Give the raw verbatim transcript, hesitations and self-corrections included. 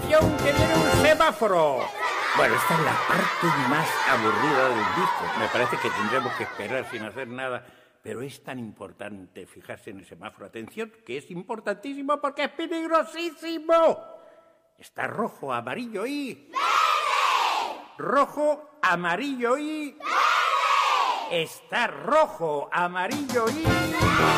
atención, que viene un semáforo. Bueno, esta es la parte más aburrida del disco. Me parece que tendremos que esperar sin hacer nada, pero es tan importante fijarse en el semáforo. Atención, que es importantísimo porque es peligrosísimo. Está rojo, amarillo y... ¡verde! Rojo, amarillo y... ¡verde! Está rojo, amarillo y...